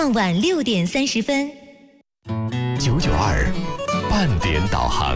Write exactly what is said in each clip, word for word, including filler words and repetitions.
傍晚六点三十分。 九九二半点导航。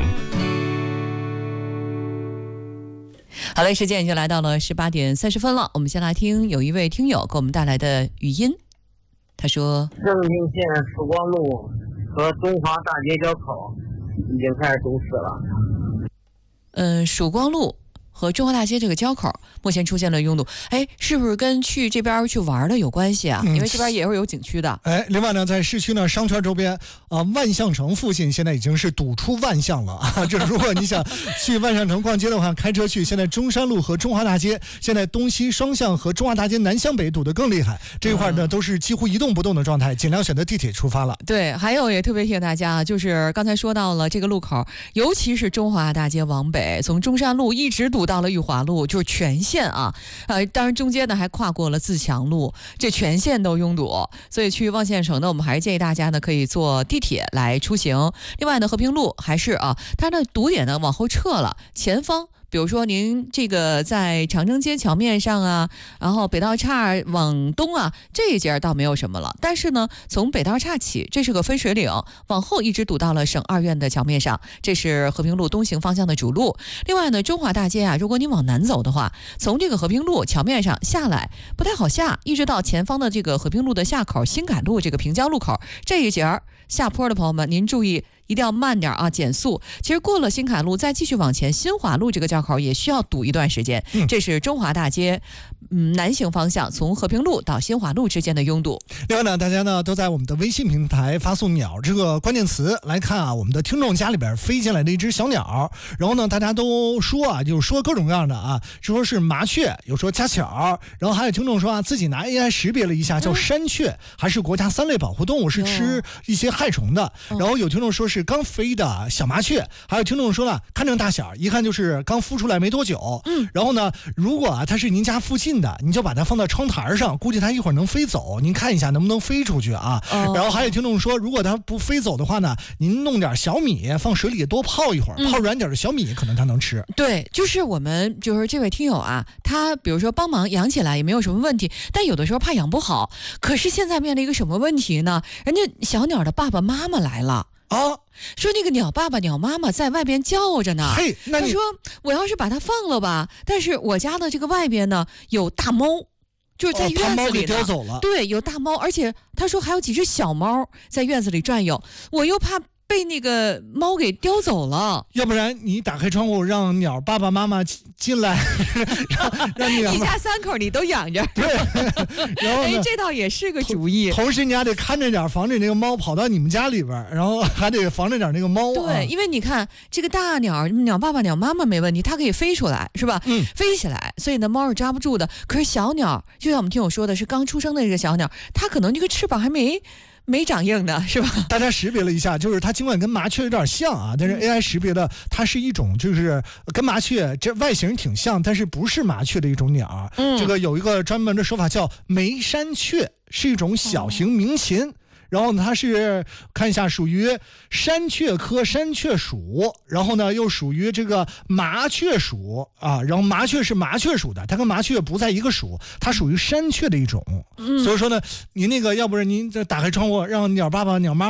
好嘞，时间已经来到了十八点三十分了，我们先来听有一位听友给我们带来的语音。他说， 正定县曙光路和中华大街交口已经开始堵死了。 嗯，曙光路和中华大街这个交口目前出现了拥堵，哎，是不是跟去这边去玩的有关系啊？嗯、因为这边也是有景区的。 哎，另外呢，在市区呢商圈周边啊、呃，万象城附近现在已经是堵出万象了啊！就是如果你想去万象城逛街的话，开车去，现在中山路和中华大街现在东西双向和中华大街南向北堵得更厉害，这一块呢、嗯、都是几乎一动不动的状态，尽量选择地铁出发了。 对，还有也特别提醒大家，就是刚才说到了这个路口，尤其是中华大街往北，从中山路一直堵到了裕华路，就是全线啊，呃，当然中间呢还跨过了自强路，这全线都拥堵，所以去望县城呢，我们还是建议大家呢可以坐地铁来出行。另外呢，和平路还是啊，它的堵点呢往后撤了，前方。比如说您这个在长征街桥面上啊，然后北道岔往东啊，这一节倒没有什么了。但是呢，从北道岔起，这是个分水岭，往后一直堵到了省二院的桥面上，这是和平路东行方向的主路。另外呢，中华大街啊，如果你往南走的话，从这个和平路桥面上下来不太好下，一直到前方的这个和平路的下口新凯路这个平交路口这一节下坡的朋友们，您注意。一定要慢点啊，减速。其实过了新凯路，再继续往前，新华路这个交口也需要堵一段时间。嗯、这是中华大街，嗯，南行方向从和平路到新华路之间的拥堵。 另外呢，大家呢都在我们的微信平台发送“鸟”这个关键词来看啊，我们的听众家里边飞进来的一只小鸟，然后呢，大家都说啊，就是说各种各样的啊，就说是麻雀，有说家巧，然后还有听众说啊，自己拿 A I 识别了一下，叫山雀，嗯、还是国家三类保护动物，是吃一些害虫的。嗯、然后有听众说是。是刚飞的小麻雀，还有听众说了，看这个大小，一看就是刚孵出来没多久。嗯，然后呢，如果啊它是您家附近的，你就把它放到窗台上，估计它一会儿能飞走，您看一下能不能飞出去啊？哦、然后还有听众说，如果它不飞走的话呢，您弄点小米放水里多泡一会儿，嗯、泡软点的小米可能它能吃。 对，就是我们就是这位听友啊，他比如说帮忙养起来也没有什么问题，但有的时候怕养不好。可是现在面临一个什么问题呢？人家小鸟的爸爸妈妈来了。 啊， 说那个鸟爸爸鸟妈妈在外边叫着呢。 嘿，那他说我要是把它放了吧，但是我家的这个外边呢有大猫，就是在院子里、哦、 给叼走了。 对，有大猫，而且他说还有几只小猫在院子里转悠，我又怕被那个猫给叼走了。 要不然你打开窗户让鸟爸爸妈妈进来，让让鸟一家三口你都养着。 对，然后哎，这倒也是个主意。 同时你还得看着点，防止那个猫跑到你们家里边，然后还得防着点那个猫。 对，啊、因为你看这个大鸟，鸟爸爸鸟妈妈没问题，它可以飞出来，是吧？嗯，飞起来，所以呢猫是抓不住的。可是小鸟，就像我们听我说的是刚出生的这个小鸟，它可能这个翅膀还没。没长硬的是吧？ 大家识别了一下，就是它尽管跟麻雀有点像啊，但是 A I 识别的它是一种就是跟麻雀这外形挺像，但是不是麻雀的一种鸟。嗯，这个有一个专门的说法叫眉山雀，是一种小型鸣禽。哦，然后呢，它是看一下属于山雀科山雀属，然后呢又属于这个麻雀属啊，然后麻雀是麻雀属的，它跟麻雀不在一个属，它属于山雀的一种。嗯，所以说呢，您那个要不然您这打开窗户让鸟爸爸鸟妈